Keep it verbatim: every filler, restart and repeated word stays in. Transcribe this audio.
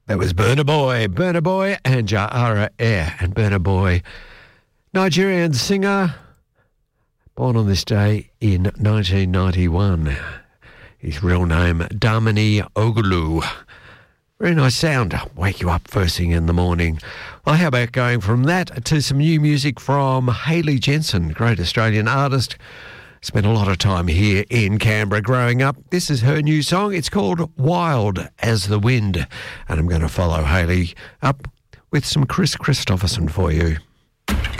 That was Burna Boy, Burna Boy and Ja'ara Air. And Burna Boy, Nigerian singer, born on this day in nineteen ninety-one. His real name, Damini Ogulu. Very nice sound. Wake you up first thing in the morning. Well, how about going from that to some new music from Hayley Jensen, great Australian artist. Spent a lot of time here in Canberra growing up. This is her new song. It's called Wild as the Wind. And I'm going to follow Hayley up with some Chris Christopherson for you.